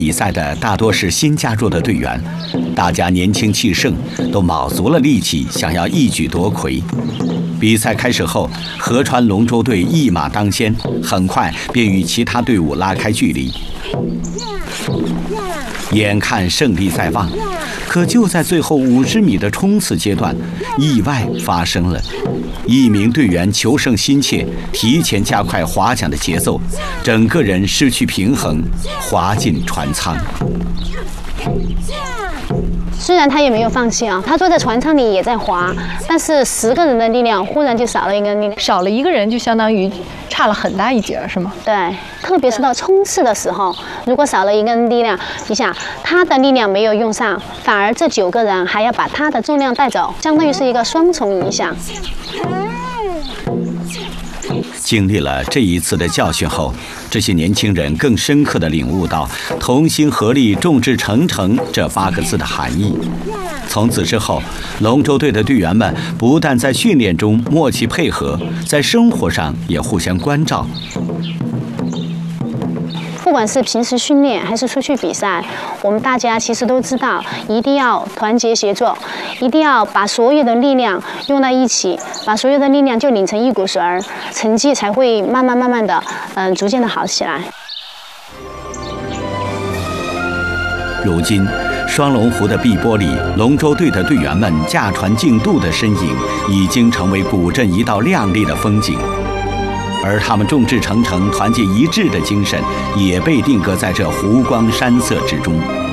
比赛的大多是新加入的队员，大家年轻气盛，都卯足了力气，想要一举夺魁。比赛开始后，合川龙舟队一马当先，很快便与其他队伍拉开距离。眼看胜利在望，可就在最后50米的冲刺阶段，意外发生了。一名队员求胜心切，提前加快划桨的节奏，整个人失去平衡，滑进船舱。 虽然他也没有放弃啊，他坐在船舱里也在滑，但是10个人的力量忽然就少了一个力量， 少了一个人就相当于差了很大一截，是吗？ 对，特别是到冲刺的时候，如果少了一个人力量，你想他的力量没有用上，反而这9个人还要把他的重量带走，相当于是一个双重影响。 经历了这一次的教训后，这些年轻人更深刻地领悟到“同心合力，众志成城”这8个字的含义。从此之后，龙舟队的队员们不但在训练中默契配合，在生活上也互相关照。 不管是平时训练还是出去比赛，我们大家其实都知道，一定要团结协作，一定要把所有的力量用在一起，把所有的力量就拧成一股绳儿，成绩才会慢慢的，逐渐的好起来。 如今，双龙湖的碧波里，龙舟队的队员们驾船竞渡的身影，已经成为古镇一道亮丽的风景。而他们众志成城、团结一致的精神，也被定格在这湖光山色之中。